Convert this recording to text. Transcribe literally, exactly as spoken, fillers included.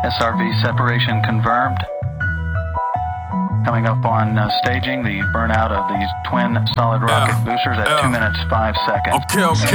S R V separation confirmed. Coming up on uh, staging, the burnout of these twin solid rocket Yeah. boosters at Yeah. two minutes, five seconds. Okay, okay.